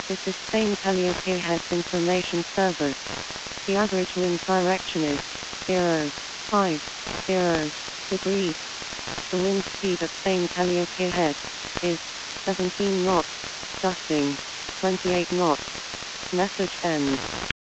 This is Spain Calliope Heads Information Service. The average wind direction is 050 degrees. The wind speed at Spain Calliope Head is 17 knots, gusting 28 knots. Message ends.